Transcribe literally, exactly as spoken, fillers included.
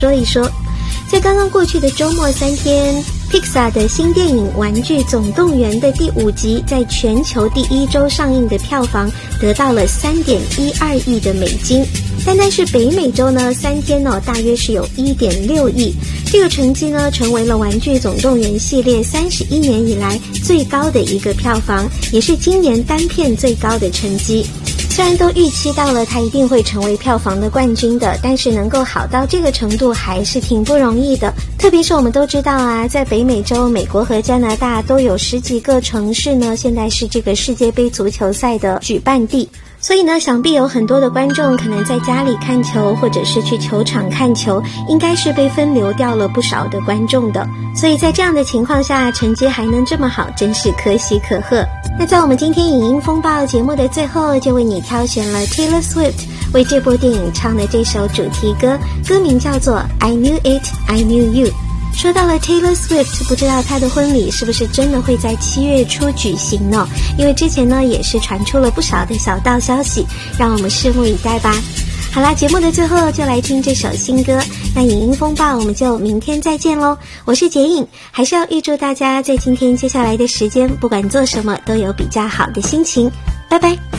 说一说。在刚刚过去的周末三天， Pixar 的新电影《玩具总动员》的第五集在全球第一周上映的票房得到了 三点一二亿的美金，单单是北美洲呢，三天哦，大约是有 一点六亿。这个成绩呢，成为了《玩具总动员》系列三十一年以来最高的一个票房，也是今年单片最高的成绩。虽然都预期到了它一定会成为票房的冠军的，但是能够好到这个程度还是挺不容易的。特别是我们都知道啊，在北美洲，美国和加拿大都有十几个城市呢，现在是这个世界杯足球赛的举办地。所以呢，想必有很多的观众可能在家里看球，或者是去球场看球，应该是被分流掉了不少的观众的。所以在这样的情况下，成绩还能这么好，真是可喜可贺。那在我们今天影音风暴节目的最后，就为你挑选了 Taylor Swift 为这部电影唱的这首主题歌，歌名叫做 I Knew It, I Knew You。说到了 Taylor Swift， 不知道她的婚礼是不是真的会在七月初举行呢？因为之前呢也是传出了不少的小道消息，让我们拭目以待吧。好啦，节目的最后就来听这首新歌，那影音风暴我们就明天再见咯。我是洁影，还是要预祝大家在今天接下来的时间，不管做什么都有比较好的心情，拜拜。